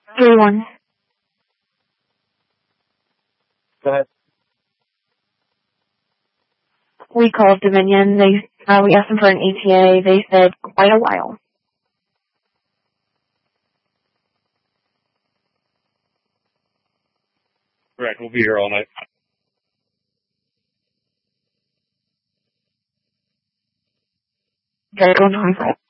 3-1. Go ahead. We called Dominion. We asked them for an ETA. They said quite a while. Correct. We'll be here all night. Draco 9-5.